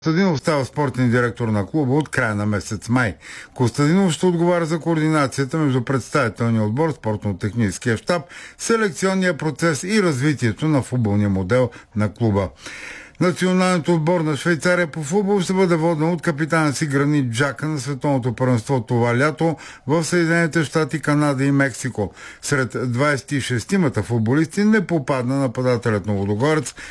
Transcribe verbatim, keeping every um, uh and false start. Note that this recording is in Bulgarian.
Костадинов става спортен директор на клуба от края на месец май. Костадинов ще отговаря за координацията между представителния отбор, спортно-техническия щаб, селекционния процес и развитието на футболния модел на клуба. Националният отбор на Швейцария по футбол ще бъде воден от капитана си Гранит Джака на световното първенство това лято в Съединените щати, Канада и Мексико. Сред двадесет и шестимата футболисти не попадна нападателят на Лудогорец